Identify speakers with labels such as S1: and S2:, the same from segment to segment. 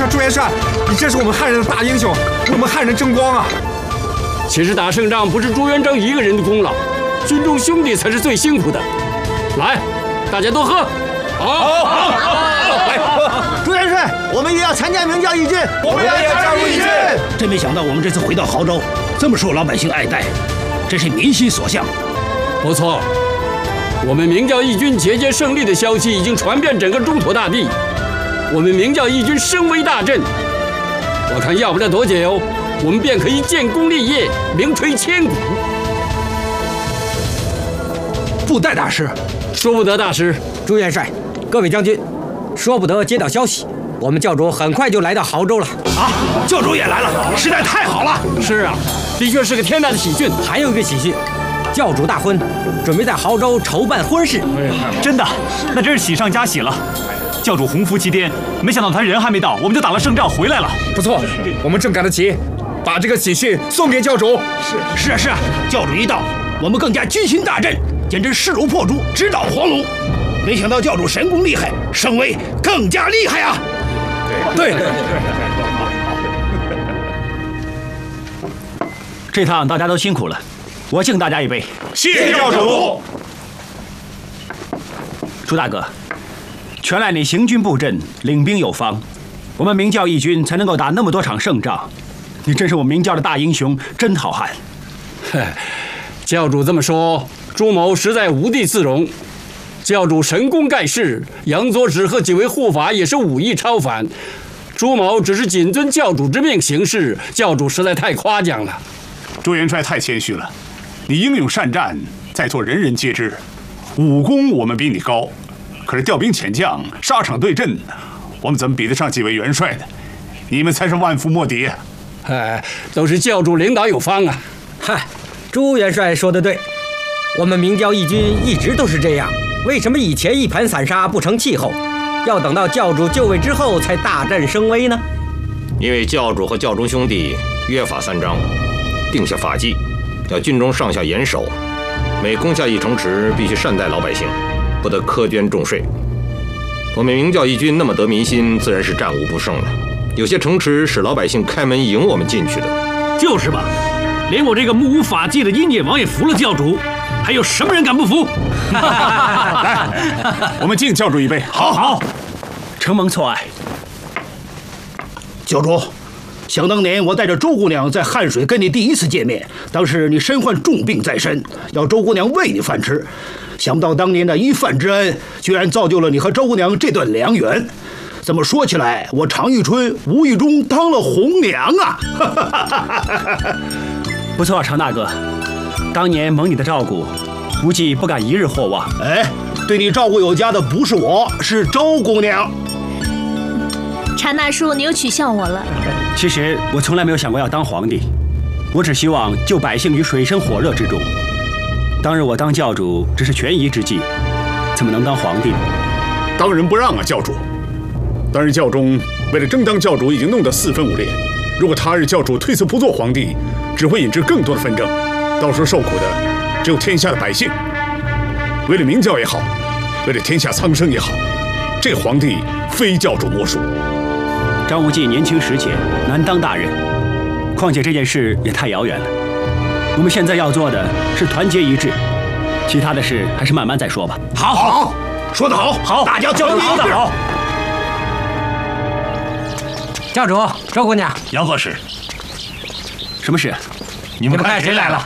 S1: 朱元帅，你真是我们汉人的大英雄，为我们汉人争光啊！
S2: 其实打胜仗不是朱元璋一个人的功劳，军中兄弟才是最辛苦的。来，大家都喝。
S3: 好，来，
S4: 朱元帅，我们也要参加明教义军，
S3: 我们也要加入义军。
S5: 真没想到我们这次回到亳州，这么受老百姓爱戴，真是民心所向。
S2: 不错，我们明教义军节节胜利的消息已经传遍整个中土大地，我们明教义军声威大振。我看要不了多久，我们便可以建功立业，名垂千古。
S4: 布袋大师，
S2: 说不得大师，
S6: 朱元帅，各位将军，说不得接到消息，我们教主很快就来到亳州了。
S5: 啊，教主也来了，实在太好了。
S2: 是啊，的确是个天大的喜讯。
S6: 还有一个喜讯，教主大婚，准备在亳州筹办婚事。
S7: 真的，那真是喜上加喜了。教主鸿福齐天，没想到他人还没到，我们就打了胜仗回来了。
S1: 不错，我们正赶得及，把这个喜讯送给教主。
S5: 是啊，教主一到，我们更加军心大振，简直势如破竹，直捣黄龙。没想到教主神功厉害，声威更加厉害啊！
S1: 对。
S7: 这趟大家都辛苦了，我敬大家一杯。
S3: 谢教主。
S7: 朱大哥，全赖你行军布阵，领兵有方，我们明教义军才能够打那么多场胜仗。你真是我们明教的大英雄，真好汉。
S2: 教主这么说，朱某实在无地自容。教主神功盖世，杨左使和几位护法也是武艺超凡。朱某只是谨遵教主之命行事，教主实在太夸奖了。
S3: 朱元帅太谦虚了，你英勇善战，在座人人皆知。武功我们比你高，可是调兵遣将、沙场对阵，我们怎么比得上几位元帅呢？你们才是万夫莫敌啊！
S2: 都是教主领导有方啊！
S6: 嗨，朱元帅说得对，我们明教义军一直都是这样。为什么以前一盘散沙不成气候，要等到教主就位之后才大振声威呢？
S8: 因为教主和教中兄弟约法三章，定下法纪，要军中上下严守，每攻下一城池必须善待老百姓，不得苛捐重税。我们明教义军那么得民心，自然是战无不胜了。有些城池是老百姓开门迎我们进去的。
S5: 就是吧，连我这个目无法纪的阴野王也服了教主，还有什么人敢不服？
S3: 来，我们敬教主一杯。
S5: 好，
S7: 承蒙错爱。
S5: 教主，想当年我带着周姑娘在汉水跟你第一次见面，当时你身患重病在身，要周姑娘喂你饭吃。想不到当年的一饭之恩，居然造就了你和周姑娘这段良缘。这么说起来，我常遇春无意中当了红娘啊！
S7: 不错，常大哥，当年蒙你的照顾，无计不敢一日获望。
S5: 哎，对你照顾有加的不是我，是周姑娘。
S9: 常大叔，你又取笑我了。
S7: 其实我从来没有想过要当皇帝，我只希望救百姓于水深火热之中。当日我当教主只是权宜之计，怎么能当皇帝呢？
S3: 当仁不让啊，教主！当日教宗为了争当教主，已经弄得四分五裂。如果他日教主推辞不做皇帝，只会引致更多的纷争，到时候受苦的只有天下的百姓。为了明教也好，为了天下苍生也好，这个皇帝非教主莫属。
S7: 张无忌年轻识钱，难当大任。况且这件事也太遥远了。我们现在要做的是团结一致，其他的事还是慢慢再说吧。
S5: 好，说得好，
S7: 好，
S5: 大家交流的好。
S6: 教主，周姑娘，
S7: 杨和使，什么事？
S6: 你们看谁来了？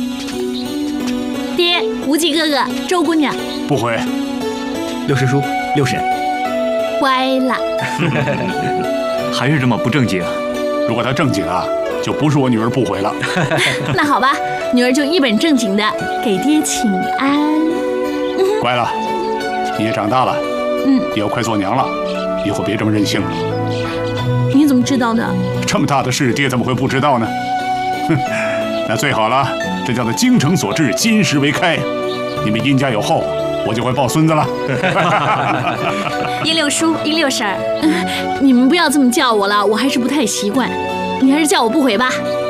S9: 爹，无忌哥哥，周姑娘。
S3: 不回。
S7: 六师叔，六婶。
S9: 乖了。
S7: 还是这么不正经。
S3: 如果他正经啊，就不是我女儿不回了。
S9: 那好吧，女儿就一本正经的给爹请安。
S3: 乖了，你也长大了，也要快做娘了，以后别这么任性了。
S9: 你怎么知道的？
S3: 这么大的事，爹怎么会不知道呢？哼，那最好了，这叫做精诚所至，金石为开。你们殷家有后，我就会抱孙子了。
S9: 殷六叔、殷六婶儿，你们不要这么叫我了，我还是不太习惯。你还是叫我不悔吧。